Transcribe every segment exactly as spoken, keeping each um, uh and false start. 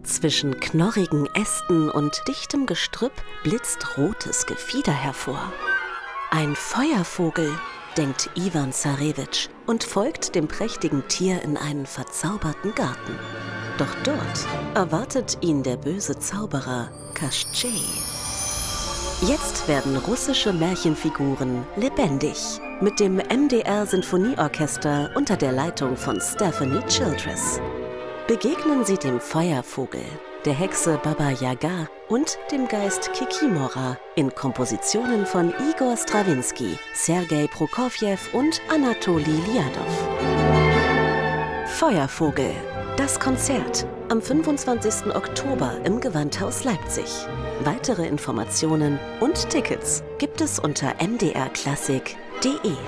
Zwischen knorrigen Ästen und dichtem Gestrüpp blitzt rotes Gefieder hervor. Ein Feuervogel, denkt Ivan Zarewitsch und folgt dem prächtigen Tier in einen verzauberten Garten. Doch dort erwartet ihn der böse Zauberer Kaschtschei. Jetzt werden russische Märchenfiguren lebendig. Mit dem M D R-Sinfonieorchester unter der Leitung von Stephanie Childress. Begegnen Sie dem Feuervogel, der Hexe Baba Yaga und dem Geist Kikimora in Kompositionen von Igor Strawinski, Sergei Prokofjew und Anatoli Liadow. Feuervogel, das Konzert am fünfundzwanzigsten Oktober im Gewandhaus Leipzig. Weitere Informationen und Tickets gibt es unter m d r klassik punkt d e.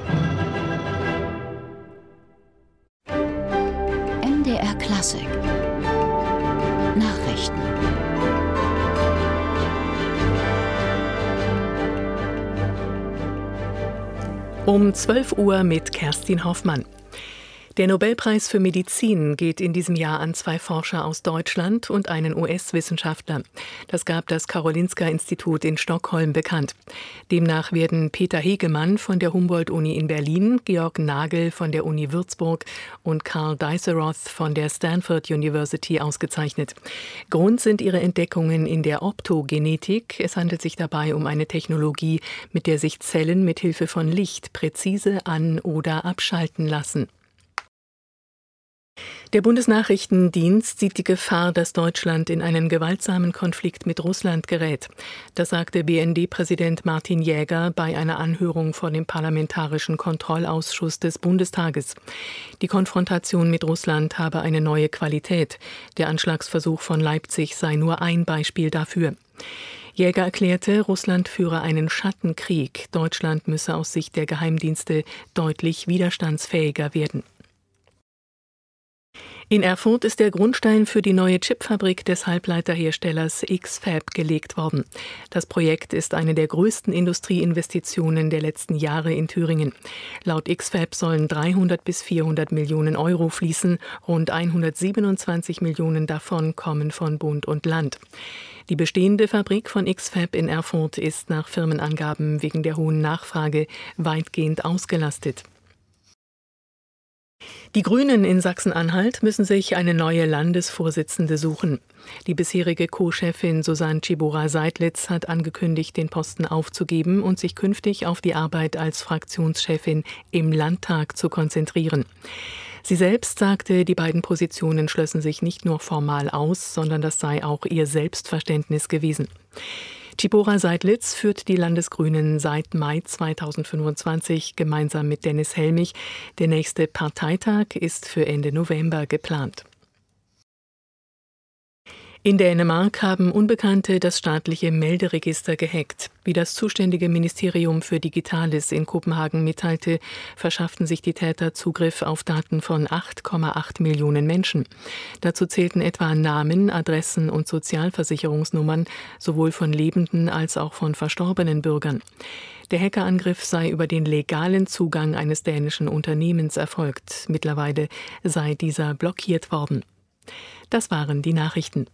M D R Klassik Nachrichten. Um zwölf Uhr mit Kerstin Hoffmann. Der Nobelpreis für Medizin geht in diesem Jahr an zwei Forscher aus Deutschland und einen U S-Wissenschaftler. Das gab das Karolinska-Institut in Stockholm bekannt. Demnach werden Peter Hegemann von der Humboldt-Uni in Berlin, Georg Nagel von der Uni Würzburg und Karl Diceroth von der Stanford University ausgezeichnet. Grund sind ihre Entdeckungen in der Optogenetik. Es handelt sich dabei um eine Technologie, mit der sich Zellen mit Hilfe von Licht präzise an- oder abschalten lassen. Der Bundesnachrichtendienst sieht die Gefahr, dass Deutschland in einen gewaltsamen Konflikt mit Russland gerät. Das sagte B N D-Präsident Martin Jäger bei einer Anhörung vor dem Parlamentarischen Kontrollausschuss des Bundestages. Die Konfrontation mit Russland habe eine neue Qualität. Der Anschlagsversuch von Leipzig sei nur ein Beispiel dafür. Jäger erklärte, Russland führe einen Schattenkrieg. Deutschland müsse aus Sicht der Geheimdienste deutlich widerstandsfähiger werden. In Erfurt ist der Grundstein für die neue Chipfabrik des Halbleiterherstellers X-Fab gelegt worden. Das Projekt ist eine der größten Industrieinvestitionen der letzten Jahre in Thüringen. Laut X-Fab sollen dreihundert bis vierhundert Millionen Euro fließen, rund hundertsiebenundzwanzig Millionen davon kommen von Bund und Land. Die bestehende Fabrik von X-Fab in Erfurt ist nach Firmenangaben wegen der hohen Nachfrage weitgehend ausgelastet. Die Grünen in Sachsen-Anhalt müssen sich eine neue Landesvorsitzende suchen. Die bisherige Co-Chefin Susanne Tschiebora-Seidlitz hat angekündigt, den Posten aufzugeben und sich künftig auf die Arbeit als Fraktionschefin im Landtag zu konzentrieren. Sie selbst sagte, die beiden Positionen schlössen sich nicht nur formal aus, sondern das sei auch ihr Selbstverständnis gewesen. Tschiebora-Seidlitz führt die Landesgrünen seit Mai zweitausendfünfundzwanzig gemeinsam mit Dennis Helmich. Der nächste Parteitag ist für Ende November geplant. In Dänemark haben Unbekannte das staatliche Melderegister gehackt. Wie das zuständige Ministerium für Digitales in Kopenhagen mitteilte, verschafften sich die Täter Zugriff auf Daten von acht Komma acht Millionen Menschen. Dazu zählten etwa Namen, Adressen und Sozialversicherungsnummern, sowohl von lebenden als auch von verstorbenen Bürgern. Der Hackerangriff sei über den legalen Zugang eines dänischen Unternehmens erfolgt. Mittlerweile sei dieser blockiert worden. Das waren die Nachrichten.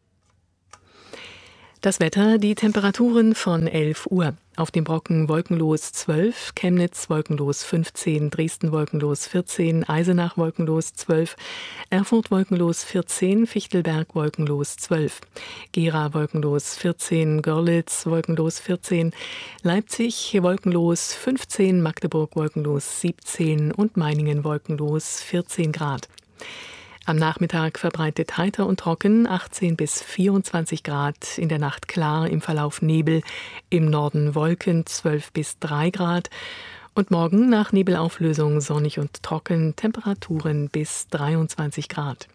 Das Wetter, die Temperaturen von elf Uhr. Auf dem Brocken wolkenlos zwölf, Chemnitz wolkenlos fünfzehn, Dresden wolkenlos vierzehn, Eisenach wolkenlos zwölf, Erfurt wolkenlos vierzehn, Fichtelberg wolkenlos zwölf, Gera wolkenlos vierzehn, Görlitz wolkenlos vierzehn, Leipzig wolkenlos fünfzehn, Magdeburg wolkenlos siebzehn und Meiningen wolkenlos vierzehn Grad. Am Nachmittag verbreitet heiter und trocken, achtzehn bis vierundzwanzig Grad, in der Nacht klar, im Verlauf Nebel, im Norden Wolken, zwölf bis drei Grad und morgen nach Nebelauflösung sonnig und trocken, Temperaturen bis dreiundzwanzig Grad.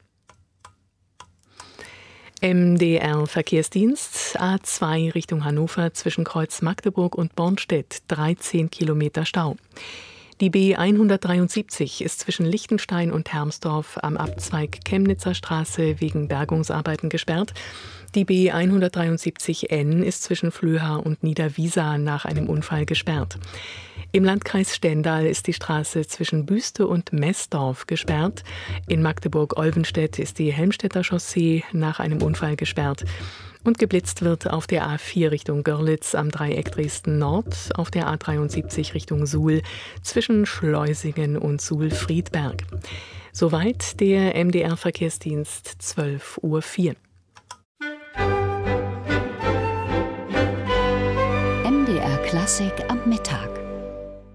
M D R-Verkehrsdienst, A zwei Richtung Hannover zwischen Kreuz Magdeburg und Bornstedt, dreizehn Kilometer Stau. Die B hundertdreiundsiebzig ist zwischen Lichtenstein und Hermsdorf am Abzweig Chemnitzer Straße wegen Bergungsarbeiten gesperrt. Die B hundertdreiundsiebzig N ist zwischen Flöha und Niederwiesa nach einem Unfall gesperrt. Im Landkreis Stendal ist die Straße zwischen Büste und Messdorf gesperrt. In Magdeburg-Olvenstedt ist die Helmstedter Chaussee nach einem Unfall gesperrt. Und geblitzt wird auf der A vier Richtung Görlitz am Dreieck Dresden-Nord, auf der A dreiundsiebzig Richtung Suhl zwischen Schleusingen und Suhl-Friedberg. Soweit der M D R-Verkehrsdienst zwölf Uhr vier. M D R Klassik am Mittag.